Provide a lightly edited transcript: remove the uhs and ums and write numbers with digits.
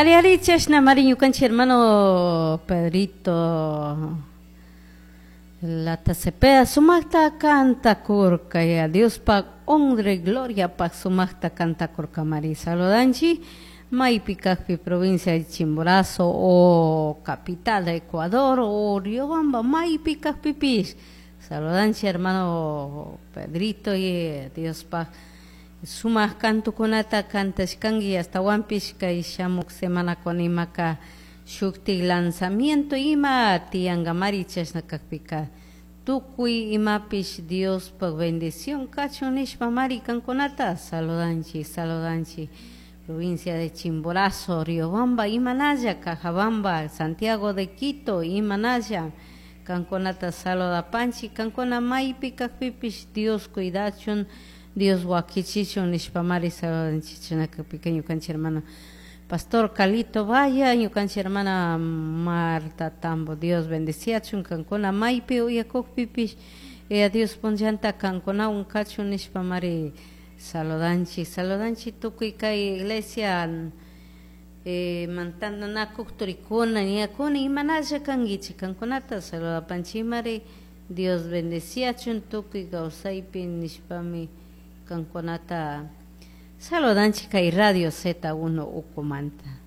Arichashna Mariño canchi hermano Pedrito la tasepea sumacta canta curca y a Dios pa honra y gloria pa sumacta canta curca Mari saludanchi Maipicajpi provincia de Chimborazo o capital de Ecuador o Riobamba Maipicajpi pis saludanchi hermano Pedrito y Dios pa sumas canto conata cantas kangi hasta wampish kai shamuk semana con imaka shukti lanzamiento ima tiangamari chasnakakpika tukui imapish Dios por bendición cachonish mamari canconata saludanchi provincia de Chimborazo Riobamba Imanaya Cajabamba Santiago de Quito Imanaya canconata saluda panchi cancona maipica pipish Dios cuidachon Dios guaquichicho nishpamari saludanchichanaca pequeño cancha hermana Pastor Calito Vaya y cancha hermana Marta Tambo Dios bendeciachun cancona maipe uya pipish a Dios ponjanta cancona un cacho nishpamari saludanchi tukuika iglesia mantando na kuctoricona ni acona y manaya cangichi canconata saluda panchimari Dios bendeciachun tukuika usaipin nishpami canconata saludanchi kai radio Z1 Ucumanta.